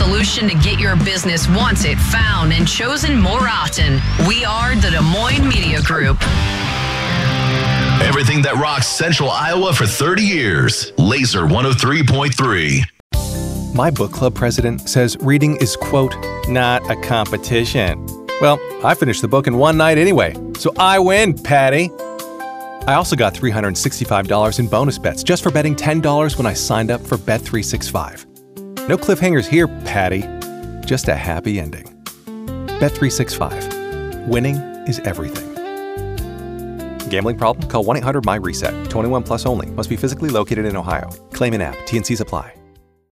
solution to get your business wanted, found, and chosen more often. We are the Des Moines Media Group. Everything that rocks Central Iowa for 30 years. Laser 103.3. My book club president says reading is, quote, not a competition. Well, I finished the book in one night anyway, so I win, Patty. I also got $365 in bonus bets just for betting $10 when I signed up for Bet365. No cliffhangers here, Patty. Just a happy ending. Bet365. Winning is everything. Gambling problem? Call 1-800-MY-RESET. 21 plus only. Must be physically located in Ohio. Claim in app. T&Cs apply.